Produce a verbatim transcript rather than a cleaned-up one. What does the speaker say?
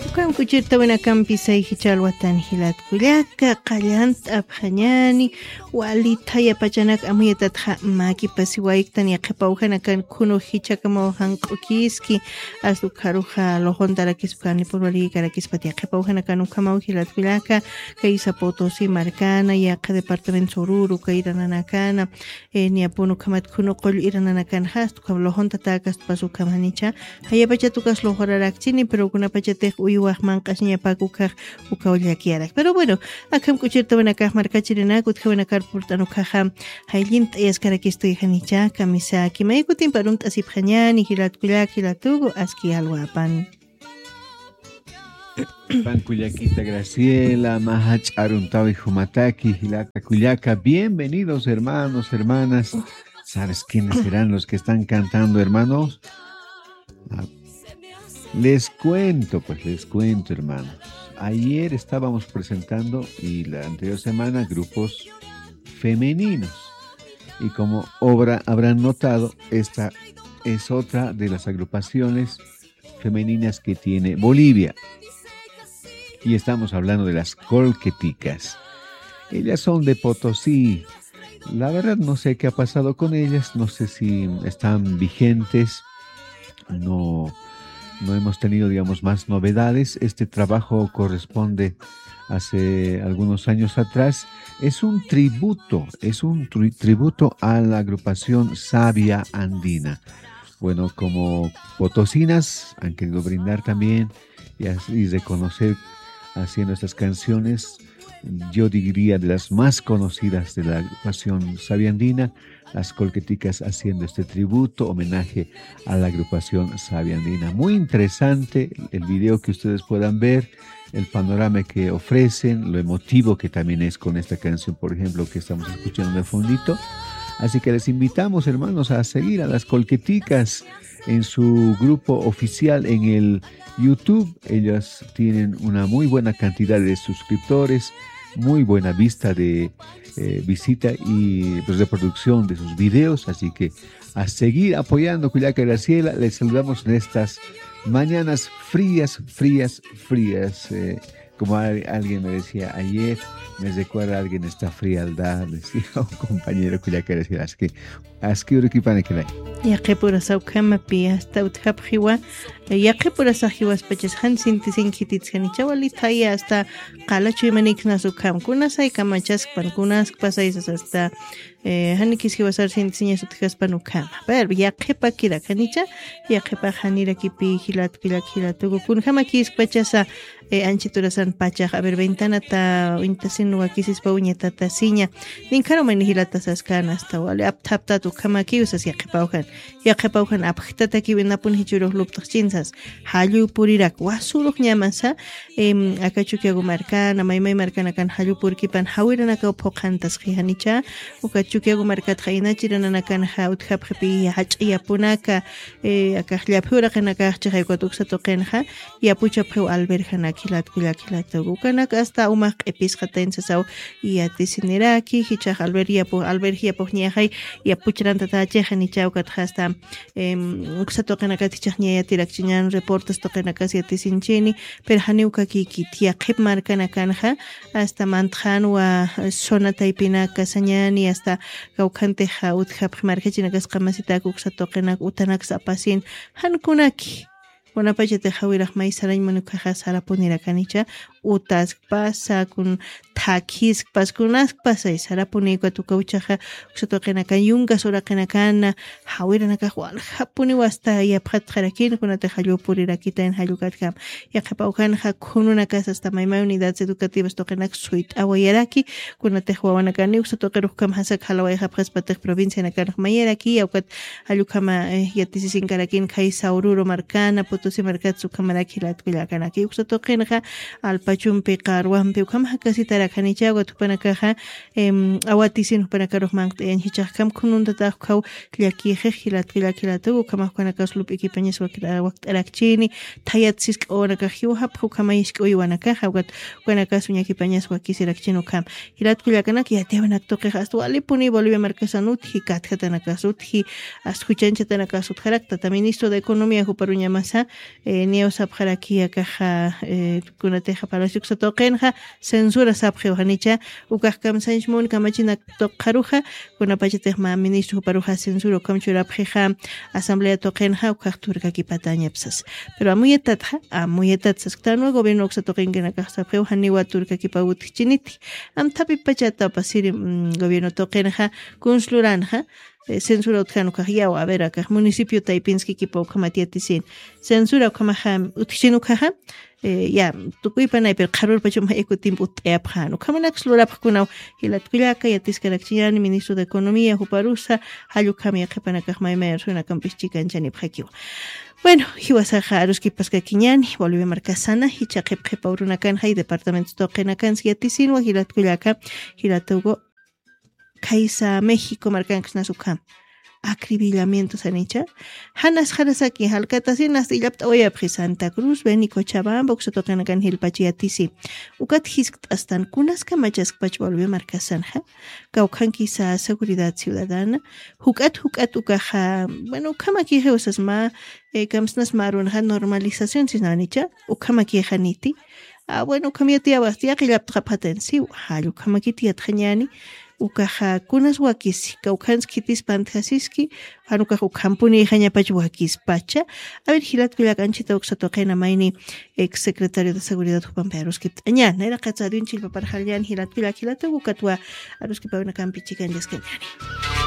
Kam kuchirta wana kampisay hichalwatan hilat kullaka qallant aphañani walitaya pachanak amuyatatja maki pasiwayktan yaqipawhana kan kuno hichakama hanq'ukiski asu karuja lojontarakisqani porwari karakispa yaqipawhana kan ukama hilat kullaka kay Potosí markana yaqa departamento Soruru kay irananakana eh, niapunu kamat kuno qol irananakan hastu kam lojonta takas pasu kamanicha hayapacha tukas lojorarakchini pero kuna pachatej uywa manqasña pakukaj ukawllakiarak. Pero bueno, akam kuchirta wanakaj markachirinaku tjawanakar purtanukaja hayllinta yaskarakistoy hanicha kamisa kimaykutin parunt asipjañani hilatkullak hilatugu aski alwapan. Pancuyaquita Graciela, Mahach Aruntawi Humataki, Hilata Cuyaca, bienvenidos hermanos, hermanas. ¿Sabes quiénes serán los que están cantando, hermanos? Ah, les cuento, pues les cuento, hermanos. Ayer estábamos presentando y la anterior semana grupos femeninos. Y como obra habrán notado, esta es otra de las agrupaciones femeninas que tiene Bolivia. Y estamos hablando de las Colqueticas. Ellas son de Potosí. La verdad no sé qué ha pasado con ellas, no sé si están vigentes, no, no hemos tenido, digamos, más novedades. Este trabajo corresponde hace algunos años atrás. Es un tributo, es un tri- tributo a la agrupación Sabia Andina. Bueno, como potosinas han querido brindar también y, así reconocer haciendo estas canciones, yo diría de las más conocidas de la agrupación Sabia Andina, las Colqueticas haciendo este tributo, homenaje a la agrupación Sabia Andina. Muy interesante el video que ustedes puedan ver, el panorama que ofrecen, lo emotivo que también es con esta canción, por ejemplo, que estamos escuchando de fondito. Así que les invitamos, hermanos, a seguir a las Colqueticas en su grupo oficial en el YouTube. Ellas tienen una muy buena cantidad de suscriptores, muy buena vista de eh, visita y pues, reproducción de sus videos. Así que a seguir apoyando Cuyaca Graciela. Les saludamos en estas mañanas frías, frías, frías. Eh, como alguien me decía ayer, me recuerda a alguien esta frialdad, decía un compañero Cuyaca Graciela. Así que así que urukipane que la Yaqi pura saukama pi hasta utjapjiwa yaqi pura sajiwas paches han sinti sinkitits kanicha walitaya hasta qalachu manikna sukam kunasay kamachas pan kunas pasay hasta eh hanikis hiwasar sinti siñas utjas panukama ver yaqi pakira kanicha yaqi pa hanira kipi hilat pilak hilatugo kun hamakis pachasa eh anchiturasan pachaj a ver ventana ta intasin wakisis pa uñeta ta siña ninkaro mani hilata saskana hasta wale aptapta tu kamaki usas yaqi paujan yaqipawhan apjtataki winapun hichuruq luptaqchinsas hallu purirak wasuruq ñamasa em akachukiagu markana maymay markana kan hallu purkipan hawiranaka phoqantas qihanicha ukachukiagu markat khainachiranana kan hautjapqipi hach'iyapunaka eh akajllaphuraqanaka chaqaykutuksa toqenja yapuchapqiw alberjana kilat kulakilatagu kanaka hasta umaq q'ipisqa tensasaw yatisiniraki hichaq alberyapu alberjiapuq ñaqay yapuchranta tachejanicha ukat hasta em uksatoqenaka tichaqñaya tirakchiñan reportes toqenaka siatisinchini pero haniuka kiki tiaqip markana kanja hasta mantjanwa zona taipinaka sañani hasta gawkhanteja utjapq markachinaka qamasita uksatoqenaka utanakas apasin hankunaki Wanapachete hawiraq may saraymanukaja sarapuniraqanicha utas pasa kun takis paskunas pasa sarapuniko tukauchaja uksatoqenaka yunga suraqenakana hawiranaka wal hapuni wasta yaphat kharakin kunata hallupurirakita en hallukatkam yaqapawkanja kununaka hasta maymay unidades educativas toqenak suit awayaraki kunata huawanakani uksatoqeruqkam hasak halaway hapqaspataq provincia nakan mayaraki yawkat hallukama yatisinkarakin kay Saururo markana Potosí markatsu kamarakhilat kullakanaki uksatoqenja alpachumpi qarwampi ukama hakasitarakanicha watupanakaja em awatisin upanakaruq manqt'en hichaqkam kununtataq khaw llakije hilat kullakilatu ukama kanakas lupikipañas waqt'arakchini thayatsis q'onaka hiwhap ukama ishk'uy wanakaja wat kanakas uñakipañas wakisirakchini ukam hilat kullakanaki yatiwanak toqeja hasta walipuni Bolivia markasanut hikatjatanakasut hi askuchanchatanakas utjarakta ministro de economía huparuñamasa eh, nieu sapjarakia caja eh, kunateja palacio tokenja censura sapje hanicha ukaj kam sanjmun kamachina toqaruja kunapachetej ma ministro paruja censura kamchurapjeja asamblea tokenja ukaj turka kipatañepsas pero amuyetatja amuyetatsas tano gobierno uksa tokenkena kasapje haniwa turka kipawutchiniti am tapi pachata pasiri mm, gobierno tokenja kunsluranja censura utjanu kajiao a ver acá municipio Taipinski kipo kamatiatisin censura kamaham utchinu kaha ya tukuipanay pero qarur pacho maikutim utepjanu kamanak slurapjkunau hilatkullaka yatiskarachiyani ministro de economía huparusa halu kami aqepanakaj maymer suna kampichchikanchani phakiwa. Bueno, hiwasaja aruski paskakiñani, Bolivia marcasana, hichaqep qepauruna hay departamento toqenakan siatisinwa hilatkullaka hilatugo Kaisa México marcanx nasuka acribillamiento sanicha Hanas Harasaki halkatasinas dilapta oya Santa Cruz Beni Cochabamba uxotokanakan hilpachiatisi ukat hiskt astan kunas kamachas pach volvió marcasan ha kaukan kisa seguridad ciudadana hukat hukat ukaja bueno kamaki heusas ma eh, kamsnas marun ha normalización sinanicha ukamaki haniti ah bueno kamiatia bastia qilapta patensi halu kamakiti atkhanyani ukaja kunas wakis kaukanskitis pantasiski hanuka ukampuni hañapach wakis pacha a ver hilat kullakanchita uksatoqena mayni ex secretario de seguridad Jupanpearuski añana era qatsadin chilpa parjallan hilat kullak hilata ukatwa aruski pawna kampi chikan yaskanyani